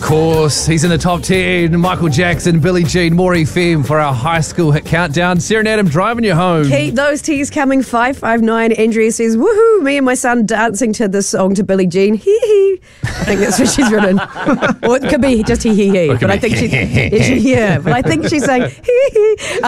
course, he's in the top 10. Michael Jackson, Billie Jean, Maury Femme for our high school hit countdown. Sarah and Adam driving you home. Keep those teas coming. 559. Andrea says, woohoo, me and my son dancing to this song to Billie Jean. Hee hee. I think that's what she's written. Or it could be just hee hee hee. But I think she's saying hee hee.